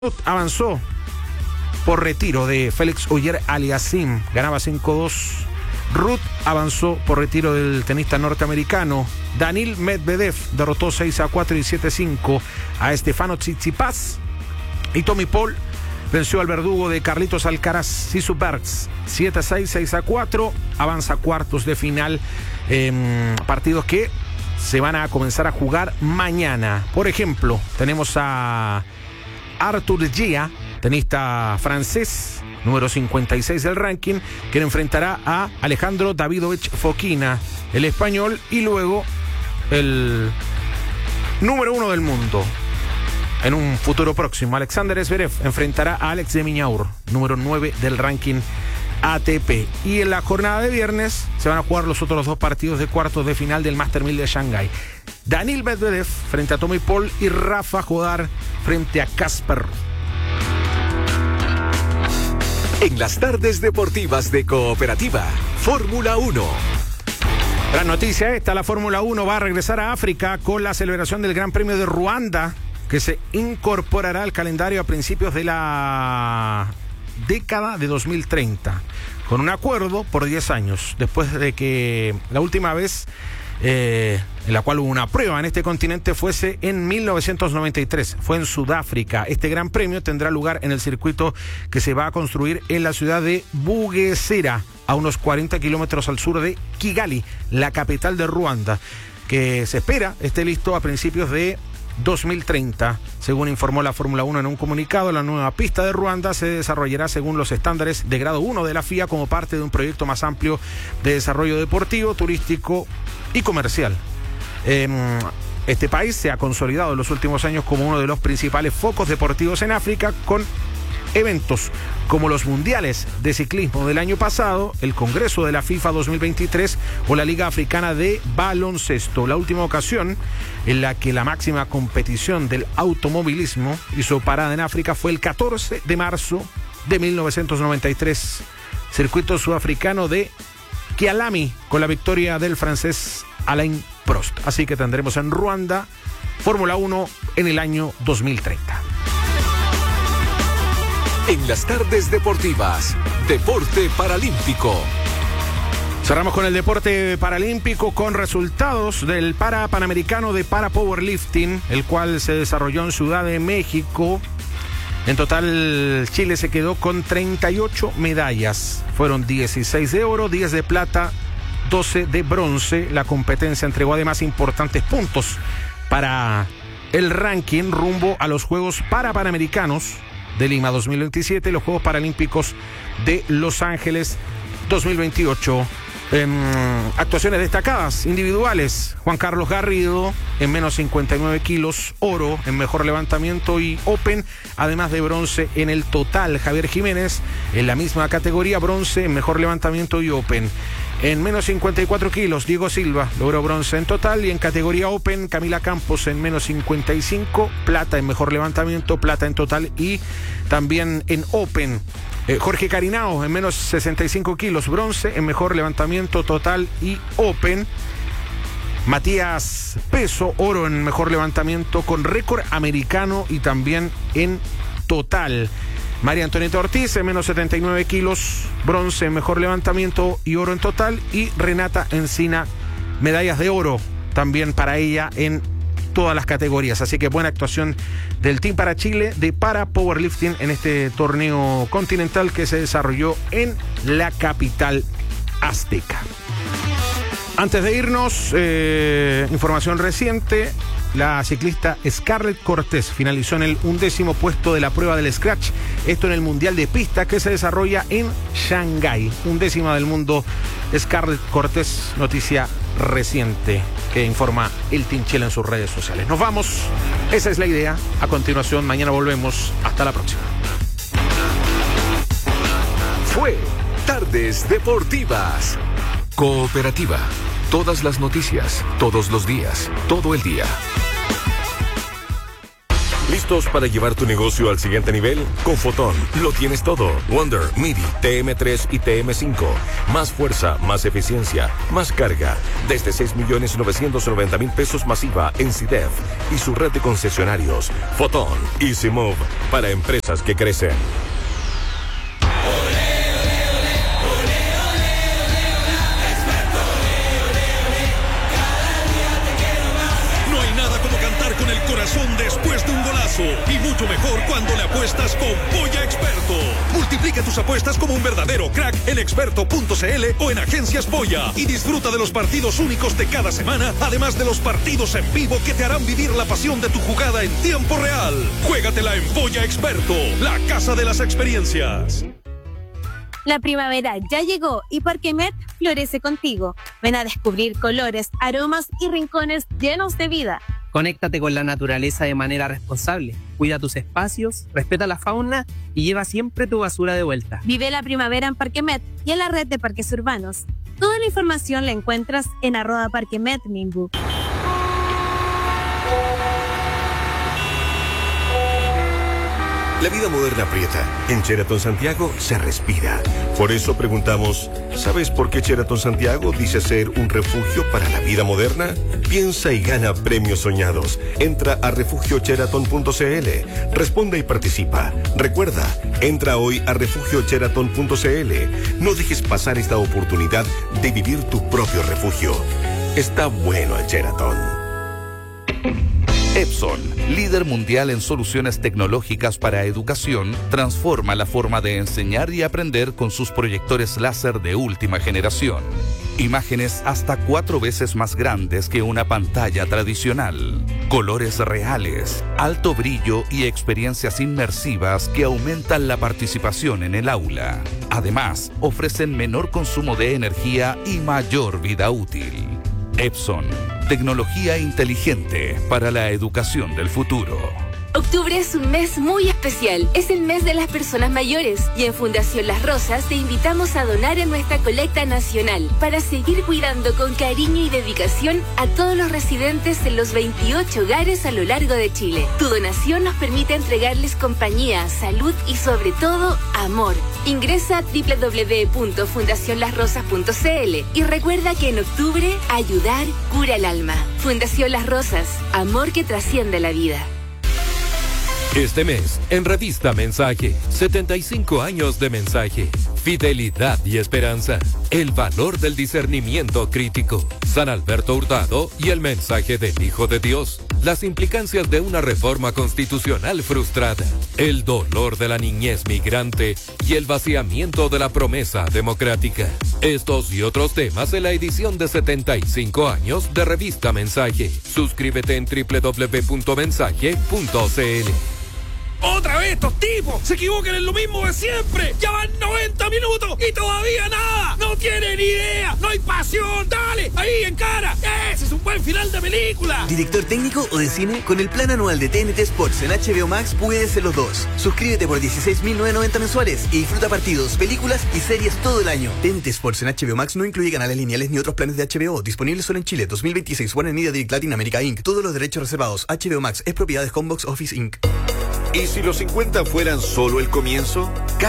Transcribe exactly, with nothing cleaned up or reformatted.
Avanzó por retiro de Félix Auger-Aliassime, ganaba cinco dos. Ruth avanzó por retiro del tenista norteamericano. Daniil Medvedev derrotó seis a cuatro y siete a cinco a Stefano Tsitsipas. Y Tommy Paul venció al verdugo de Carlitos Alcaraz, Sisu Bergs, siete a seis, seis a cuatro. Avanza a cuartos de final. Eh, partidos que se van a comenzar a jugar mañana. Por ejemplo, tenemos a Arthur Gia, tenista francés, número cincuenta y seis del ranking, que enfrentará a Alejandro Davidovich Fokina, el español, y luego el número uno del mundo en un futuro próximo, Alexander Zverev, enfrentará a Alex de Minaur, número nueve del ranking A T P. Y en la jornada de viernes se van a jugar los otros dos partidos de cuartos de final del Master mil de Shanghái. Daniil Medvedev frente a Tommy Paul y Rafa Jodar frente a Casper. En las tardes deportivas de Cooperativa, Fórmula uno. Gran noticia esta, la Fórmula uno va a regresar a África con la celebración del Gran Premio de Ruanda, que se incorporará al calendario a principios de la década de dos mil treinta, con un acuerdo por diez años, después de que la última vez eh, en la cual hubo una prueba en este continente fuese en mil novecientos noventa y tres, fue en Sudáfrica. Este gran premio tendrá lugar en el circuito que se va a construir en la ciudad de Bugesera, a unos cuarenta kilómetros al sur de Kigali, la capital de Ruanda, que se espera esté listo a principios de dos mil treinta. Según informó la Fórmula uno en un comunicado, la nueva pista de Ruanda se desarrollará según los estándares de grado uno de la F I A como parte de un proyecto más amplio de desarrollo deportivo, turístico y comercial. Eh, este país se ha consolidado en los últimos años como uno de los principales focos deportivos en África, con eventos como los mundiales de ciclismo del año pasado, el Congreso de la FIFA dos mil veintitrés o la Liga Africana de Baloncesto. La última ocasión en la que la máxima competición del automovilismo hizo parada en África fue el catorce de marzo de mil novecientos noventa y tres, circuito sudafricano de Kialami, con la victoria del francés Alain Prost. Así que tendremos en Ruanda Fórmula uno en el año dos mil treinta. En las tardes deportivas, Deporte Paralímpico. Cerramos con el deporte paralímpico con resultados del Para Panamericano de Para Powerlifting, el cual se desarrolló en Ciudad de México. En total, Chile se quedó con treinta y ocho medallas. Fueron dieciséis de oro, diez de plata, doce de bronce. La competencia entregó además importantes puntos para el ranking rumbo a los Juegos Parapanamericanos de Lima dos mil veintisiete y los Juegos Paralímpicos de Los Ángeles dos mil veintiocho. Eh, actuaciones destacadas individuales: Juan Carlos Garrido en menos cincuenta y nueve kilos, oro en mejor levantamiento y open, además de bronce en el total. Javier Jiménez en la misma categoría, bronce en mejor levantamiento y open. En menos cincuenta y cuatro kilos, Diego Silva logró bronce en total, y en categoría open, Camila Campos en menos cincuenta y cinco, plata en mejor levantamiento, plata en total, y también en open Eh, Jorge Carinao en menos sesenta y cinco kilos, bronce en mejor levantamiento total y open. Matías Peso, oro en mejor levantamiento con récord americano y también en total. María Antonieta Ortiz en menos setenta y nueve kilos, bronce en mejor levantamiento y oro en total. Y Renata Encina, medallas de oro también para ella en todas las categorías. Así que buena actuación del Team para Chile de Para Powerlifting en este torneo continental que se desarrolló en la capital azteca. Antes de irnos, eh, información reciente: la ciclista Scarlett Cortés finalizó en el undécimo puesto de la prueba del Scratch, esto en el Mundial de Pista que se desarrolla en Shanghái. Undécima del mundo Scarlett Cortés, noticia reciente que informa el Team Chile en sus redes sociales. Nos vamos, esa es la idea. A continuación, mañana volvemos. Hasta la próxima. Fue Tardes Deportivas. Cooperativa. Todas las noticias, todos los días, todo el día. ¿Listo ¿Listos para llevar tu negocio al siguiente nivel? Con Fotón lo tienes todo. Wonder, MIDI, T M tres y T M cinco. Más fuerza, más eficiencia, más carga. Desde seis millones novecientos noventa mil pesos masiva en C I D E F y su red de concesionarios. Fotón, Easy Move, para empresas que crecen. Después de un golazo, y mucho mejor cuando le apuestas con Polla Experto. Multiplica tus apuestas como un verdadero crack en experto punto c l o en Agencias Polla y disfruta de los partidos únicos de cada semana, además de los partidos en vivo que te harán vivir la pasión de tu jugada en tiempo real. Juégatela en Polla Experto, la casa de las experiencias. La primavera ya llegó y Parquemet florece contigo. Ven a descubrir colores, aromas y rincones llenos de vida. Conéctate con la naturaleza de manera responsable. Cuida tus espacios, respeta la fauna y lleva siempre tu basura de vuelta. Vive la primavera en Parquemet y en la red de parques urbanos. Toda la información la encuentras en arroba Parquemet Nimbu. La vida moderna aprieta. En Sheraton Santiago se respira. Por eso preguntamos, ¿sabes por qué Sheraton Santiago dice ser un refugio para la vida moderna? Piensa y gana premios soñados. Entra a refugio sheraton punto c l. Responde y participa. Recuerda, entra hoy a refugio sheraton punto c l. No dejes pasar esta oportunidad de vivir tu propio refugio. Está bueno el Sheraton. Epson, líder mundial en soluciones tecnológicas para educación, transforma la forma de enseñar y aprender con sus proyectores láser de última generación. Imágenes hasta cuatro veces más grandes que una pantalla tradicional. Colores reales, alto brillo y experiencias inmersivas que aumentan la participación en el aula. Además, ofrecen menor consumo de energía y mayor vida útil. Epson, tecnología inteligente para la educación del futuro. Octubre es un mes muy especial, es el mes de las personas mayores y en Fundación Las Rosas te invitamos a donar en nuestra colecta nacional para seguir cuidando con cariño y dedicación a todos los residentes en los veintiocho hogares a lo largo de Chile. Tu donación nos permite entregarles compañía, salud y sobre todo amor. Ingresa a doble u doble u doble u punto fundación las rosas punto c l y recuerda que en octubre ayudar cura el alma. Fundación Las Rosas, amor que trasciende la vida. Este mes, en Revista Mensaje, setenta y cinco años de mensaje, fidelidad y esperanza, el valor del discernimiento crítico, San Alberto Hurtado y el mensaje del Hijo de Dios, las implicancias de una reforma constitucional frustrada, el dolor de la niñez migrante y el vaciamiento de la promesa democrática. Estos y otros temas en la edición de setenta y cinco años de Revista Mensaje. Suscríbete en doble u doble u doble u punto mensaje punto c l. ¡Otra vez estos tipos! ¡Se equivocan en lo mismo de siempre! ¡Ya van noventa minutos y todavía nada! ¡No tienen idea! ¡No hay pasión! ¡Dale! ¡Ahí, en cara! ¡Ese es un buen final de película! ¿Director técnico o de cine? Con el plan anual de T N T Sports en H B O Max puedes ser los dos. Suscríbete por dieciséis mil novecientos noventa mensuales y disfruta partidos, películas y series todo el año. T N T Sports en H B O Max no incluye canales lineales ni otros planes de H B O. Disponible solo en Chile. dos mil veintiséis. Warner Media Direct Latin America incorporated. Todos los derechos reservados. H B O Max es propiedad de Homebox Office incorporated. ¿Y si los cincuenta fueran solo el comienzo?